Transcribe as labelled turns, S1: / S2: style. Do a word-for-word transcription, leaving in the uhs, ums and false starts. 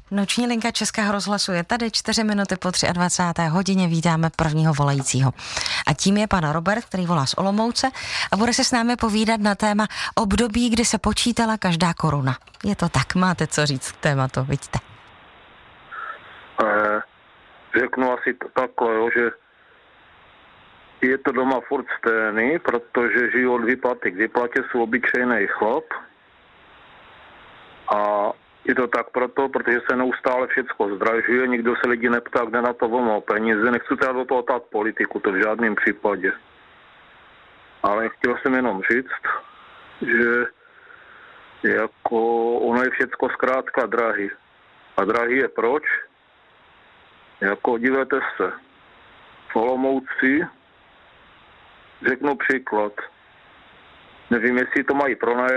S1: Noční linka Českého rozhlasu je tady, čtyři minuty po dvacáté třetí hodině vítáme prvního volajícího. A tím je pan Robert, který volá z Olomouce a bude se s námi povídat na téma období, kdy se počítala každá koruna. Je to tak, máte co říct k tématu, vidíte.
S2: Eh, řeknu asi to takhle, jo, že je to doma furt stejný, protože žiju od výplaty k výplatě, jsou obyčejný chlap. A je to tak proto, protože se neustále všecko zdražuje, nikdo se lidi neptá, kde na to vemou peníze. Nechci teda do toho tát politiku, to v žádném případě. Ale chtěl jsem jenom říct, že jako ono je všecko zkrátka drahý. A drahý je proč? Jako dívejte se, v Olomouci, řeknu příklad, nevím, jestli to mají pronajem,